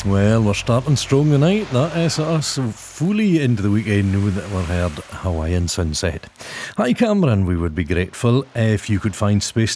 Well, we're starting strong tonight. That is us fully into the weekend now that we've heard Hawaiian Sunset. Hi, Cameron. We would be grateful if you could find space